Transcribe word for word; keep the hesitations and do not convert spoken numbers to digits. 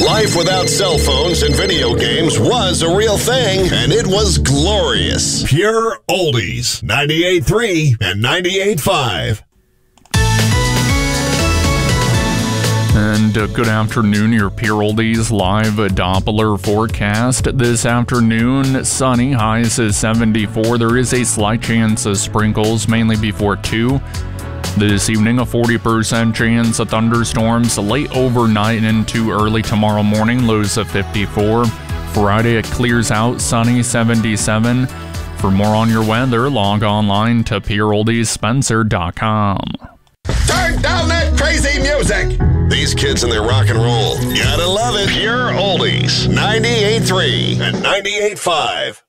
Life without cell phones and video games was a real thing, and it was glorious. Pure Oldies, ninety-eight point three and ninety-eight point five. And uh, good afternoon, your Pure Oldies live Doppler forecast. This afternoon, sunny, highs is seventy-four. There is a slight chance of sprinkles, mainly before two. This evening, a forty percent chance of thunderstorms late overnight and into early tomorrow morning, lows of fifty-four. Friday, it clears out, sunny, seventy-seven. For more on your weather, log online to pure oldies spencer dot com. Turn down that crazy music! These kids and their rock and roll. Gotta love it. Pure Oldies, ninety-eight point three and ninety-eight point five.